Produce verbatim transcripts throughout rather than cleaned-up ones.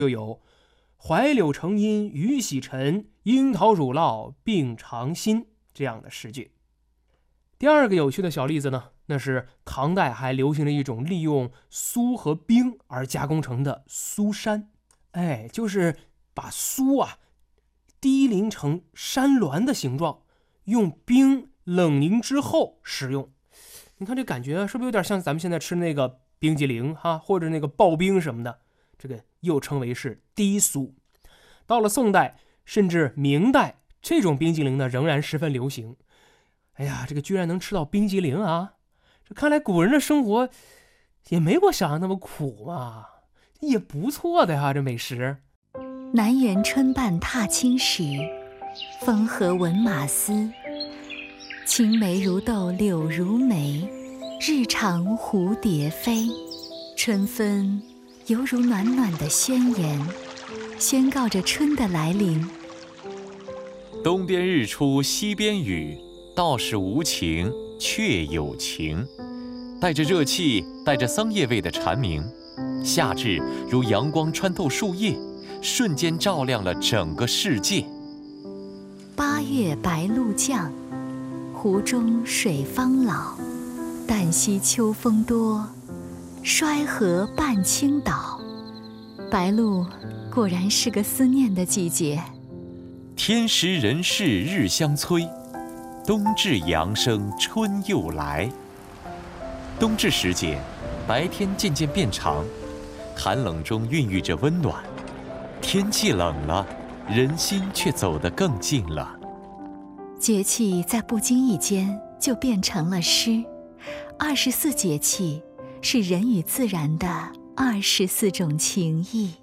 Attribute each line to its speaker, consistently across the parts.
Speaker 1: 就有槐柳成荫雨洗尘，樱桃乳酪并尝新这样的诗句。第二个有趣的小例子呢，那是唐代还流行了一种利用酥和冰而加工成的酥山。哎，就是把酥啊低淋成山峦的形状，用冰冷凝之后食用。你看这感觉是不是有点像咱们现在吃那个冰激凌哈，或者那个刨冰什么的，这个又称为是低酥。到了宋代甚至明代，这种冰激凌呢仍然十分流行。哎呀，这个居然能吃到冰激凌啊，这看来古人的生活也没我想象那么苦嘛，也不错的呀，这美食。
Speaker 2: 南园春半踏青时，风和闻马嘶。青梅如豆柳如眉，日长蝴蝶飞。春分犹如暖暖的宣言，宣告着春的来临。
Speaker 3: 东边日出西边雨，道是无晴却有晴。带着热气带着桑叶味的蝉鸣，夏至如阳光穿透树叶，瞬间照亮了整个世界。
Speaker 2: 八月白露降，湖中水方老。旦夕秋风多，衰河半倾倒。白露果然是个思念的季节。
Speaker 3: 天时人事日相催，冬至阳生春又来。冬至时节，白天渐渐变长，寒冷中孕育着温暖。天气冷了，人心却走得更近了。
Speaker 2: 节气在不经意间就变成了诗。二十四节气是人与自然的二十四种情谊。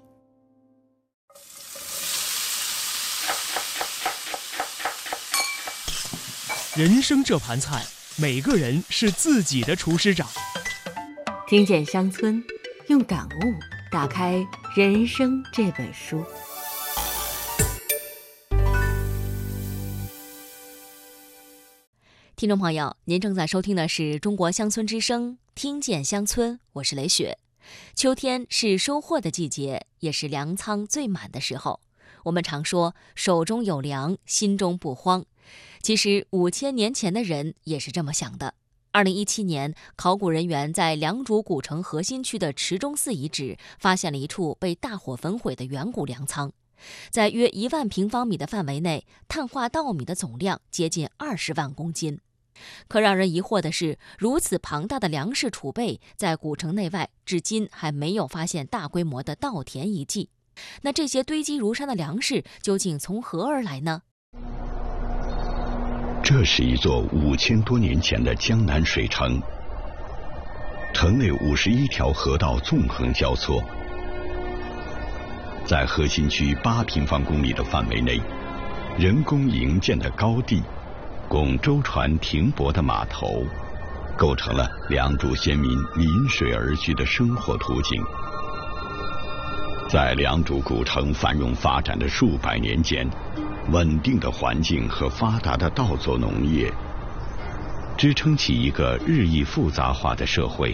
Speaker 1: 人生这盘菜，每个人是自己的厨师长。
Speaker 4: 听见乡村，用感悟打开人生这本书。听众朋友，您正在收听的是中国乡村之声，听见乡村，我是雷雪。秋天是收获的季节，也是粮仓最满的时候。我们常说手中有粮，心中不慌。其实五千年前的人也是这么想的。二零一七年，考古人员在良渚古城核心区的池中寺遗址发现了一处被大火焚毁的远古粮仓。在约一万平方米的范围内，碳化稻米的总量接近二十万公斤。可让人疑惑的是，如此庞大的粮食储备，在古城内外至今还没有发现大规模的稻田遗迹。那这些堆积如山的粮食究竟从何而来呢？
Speaker 5: 这是一座五千多年前的江南水城，城内五十一条河道纵横交错，在核心区八平方公里的范围内，人工营建的高地，供舟船停泊的码头，构成了良渚先民临水而居的生活图景。在良渚古城繁荣发展的数百年间，稳定的环境和发达的稻作农业，支撑起一个日益复杂化的社会。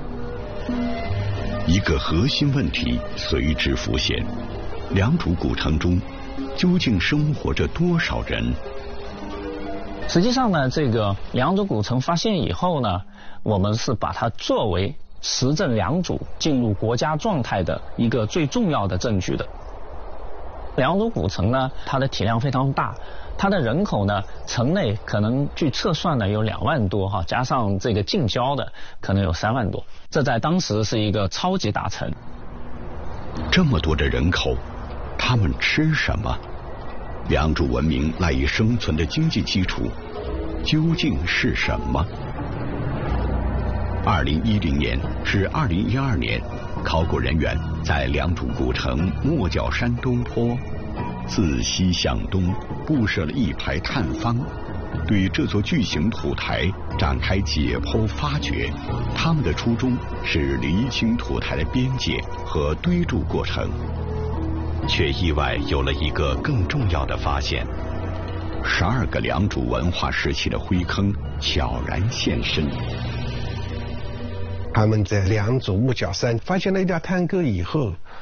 Speaker 5: 一个核心问题随之浮现：良渚古城中究竟生活着多少人？
Speaker 6: 实际上呢，这个良渚古城发现以后呢，我们是把它作为实证良渚进入国家状态的一个最重要的证据的。良渚古城呢，它的体量非常大，它的人口呢，城内可能据测算呢有两万多哈，加上这个近郊的可能有三万多，这在当时是一个超级大城。
Speaker 5: 这么多的人口，他们吃什么？良渚文明赖以生存的经济基础究竟是什么？二零一零年至二零一二年，考古人员在良渚古城莫角山东坡自西向东布设了一排探方，对这座巨型土台展开解剖发掘。他们的初衷是厘清土台的边界和堆筑过程，却意外有了一个更重要的发现：十二个良渚文化时期的灰坑悄然现身。
Speaker 7: 他们在良渚木角山发现了一条探沟以后，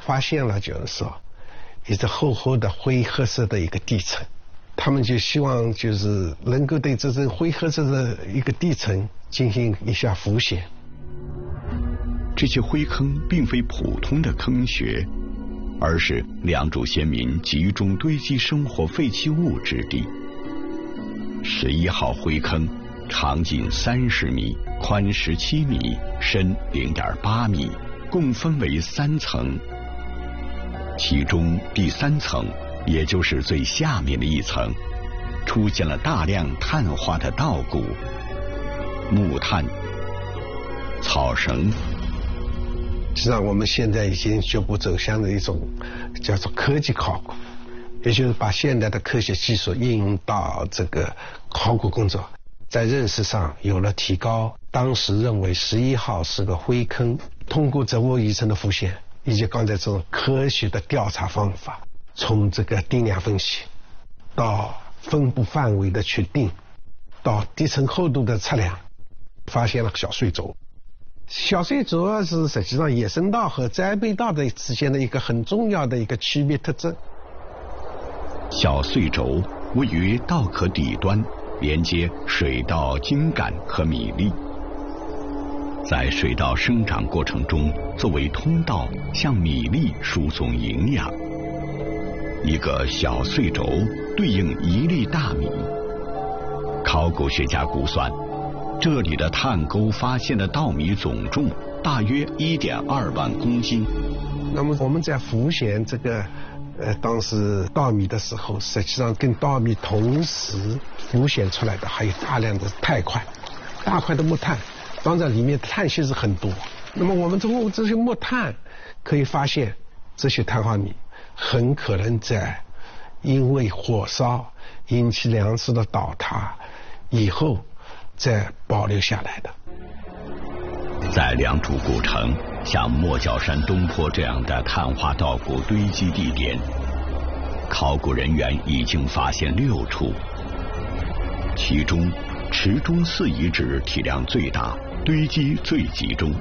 Speaker 7: 发现了就是说一只厚厚的灰褐色的一个地层，他们就希望就是能够对这种灰褐色的一个地层进行一下浮选。
Speaker 5: 这些灰坑并非普通的坑穴，而是良渚先民集中堆积生活废弃物之地。十一号灰坑长近三十米，宽十七米，深零点八米，共分为三层。其中第三层，也就是最下面的一层，出现了大量碳化的稻谷、木炭、草绳。
Speaker 7: 实际上我们现在已经逐步走向了一种叫做科技考古，也就是把现代的科学技术应用到这个考古工作，在认识上有了提高。当时认为十一号是个灰坑，通过植物遗存的浮现以及刚才这种科学的调查方法，从这个定量分析到分布范围的确定，到地层厚度的测量，发现了小碎轴。小碎轴是实际上野生稻和栽培稻的之间的一个很重要的一个区别特征。
Speaker 5: 小碎轴位于稻壳底端，连接水稻、茎秆和米粒，在水稻生长过程中作为通道向米粒输送营养。一个小碎轴对应一粒大米。考古学家估算，这里的探沟发现的稻米总重大约 一点二万公斤。
Speaker 7: 那么我们在浮选这个呃当时稻米的时候，实际上跟稻米同时浮选出来的还有大量的钛块，大块的木炭装在里面，碳系是很多。那么我们通过这些木炭可以发现，这些碳化米很可能在因为火烧引起粮食的倒塌以后再保留下来的。
Speaker 5: 在良渚古城，像莫角山东坡这样的碳化稻谷堆积地点，考古人员已经发现六处，其中池中寺遗址体量最大，堆积最集中。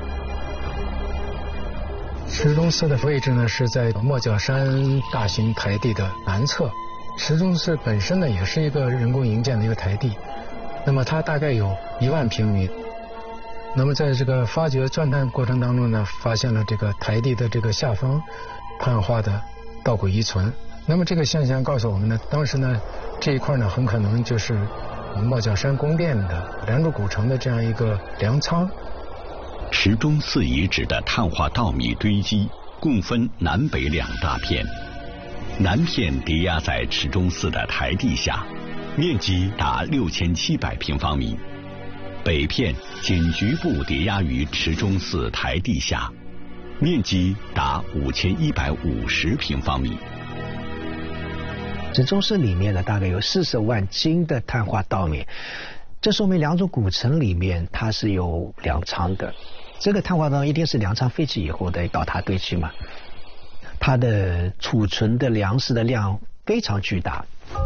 Speaker 8: 池中寺的位置呢是在莫角山大型台地的南侧。池中寺本身呢也是一个人工营建的一个台地，那么它大概有一万平米。那么在这个发掘钻探过程当中呢，发现了这个台地的这个下方碳化的稻谷遗存。那么这个现象告诉我们呢，当时呢这一块呢很可能就是莫角山宫殿的良渚古城的这样一个粮仓。
Speaker 5: 池中寺遗址的碳化稻米堆积共分南北两大片，南片叠压在池中寺的台地下，面积达六千七百平方米，北片仅局部叠压于池中寺台地下，面积达五千一百五十平方米。
Speaker 9: 池中寺里面呢，大概有四十万斤的碳化稻米，这说明良渚古城里面它是有粮仓的。这个碳化稻一定是粮仓废弃以后的倒塌堆积嘛，它的储存的粮食的量非常巨大。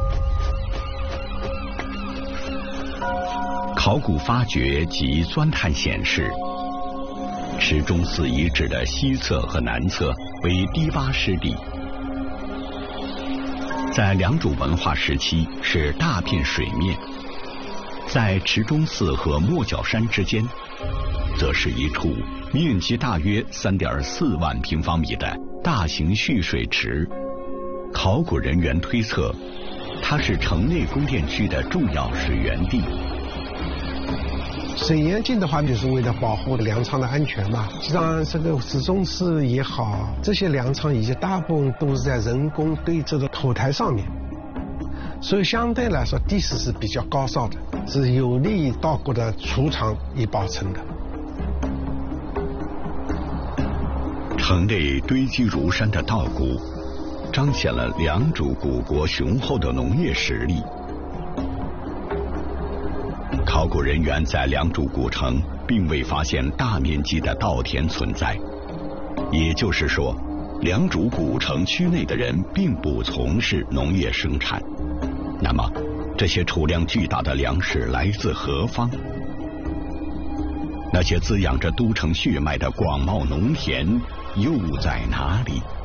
Speaker 5: 考古发掘及钻探显示，池中寺遗址的西侧和南侧为低洼湿地，在良渚文化时期是大片水面，在池中寺和莫角山之间，则是一处面积大约 三点四万平方米的大型蓄水池。考古人员推测，它是城内宫殿区的重要水源地。
Speaker 7: 水源镜的话，就是为了保护粮仓的安全嘛。实际上，这个池中寺也好，这些粮仓以及大部分都是在人工堆积的土台上面，所以相对来说地势是比较高稍的，是有利于稻谷的储藏与保存的。
Speaker 5: 城内堆积如山的稻谷，彰显了良渚古国雄厚的农业实力。考古人员在良渚古城并未发现大面积的稻田存在，也就是说，良渚古城区内的人并不从事农业生产。那么，这些储量巨大的粮食来自何方？那些滋养着都城血脉的广袤农田又在哪里？